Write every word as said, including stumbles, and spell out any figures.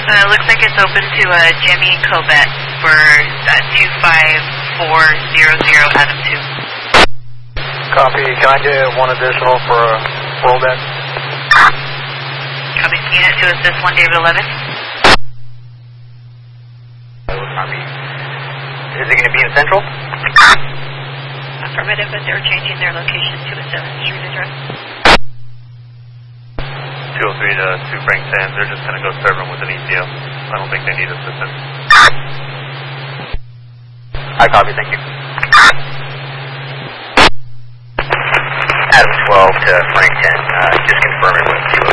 Uh, looks like it's open to uh, Jimmy Covet for uh, two five four zero zero Adam two. Copy. Can I get one additional for a rollback? Copy. Unit to assist one David eleven. Copy. Is it going to be in Central? Affirmative, but they're changing their location to a seventh Street address. two oh three to two Frank ten. They're just going to go serve them with an E C O. I don't think they need assistance. I copy. Thank you. Adam twelve to Frank ten. Uh, just confirming with two